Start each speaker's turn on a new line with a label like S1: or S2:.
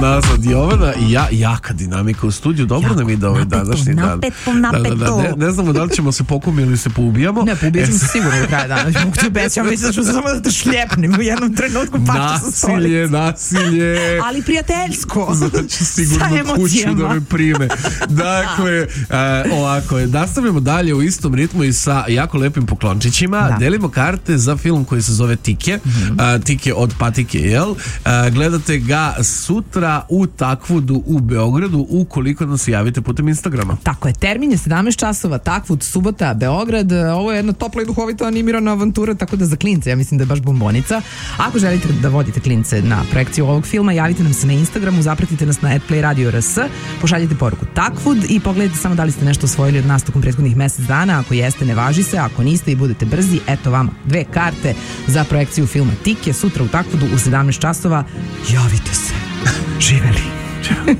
S1: Nazad Jovana i jaka dinamika u studiju. Dobro nam ide ovaj današnji dan.
S2: Napeto.
S1: Ne znamo da li ćemo se pokupiti ili se poubijamo.
S2: Ne, poubijat ćemo se sigurno do kraja dana. Mogu ti obećati, ja mislim da ću samo da te šljepnim u jednom trenutku pašću sa stolice.
S1: Nasilje.
S2: Ali prijateljsko.
S1: Znači sigurno kuću da me prime. Dakle, ovako, nastavljamo dalje u istom ritmu i sa jako lepim poklončićima. Delimo karte za film koji se zove Tike. Tike od Patike, jel? Gledate ga sutra u Takvudu u Beogradu ukoliko nas javite putem Instagrama.
S2: Tako je, termin je 17 časova, Takvud, subota, Beograd. Ovo je jedna topla i duhovito animirana avantura, tako da za klince, ja mislim da je baš bombonica. Ako želite da vodite klince na projekciju ovog filma, javite nam se na Instagramu, zapratite nas na @playradio.rs, pošaljite poruku Takvud i pogledajte samo da li ste nešto osvojili od nas tokom prethodnih mesec dana. Ako jeste, ne važi se, ako niste i budete brzi, eto vama 2 karte za projekciju filma Tike sutra u Takvudu u 17 časova. Javite se. Živeli.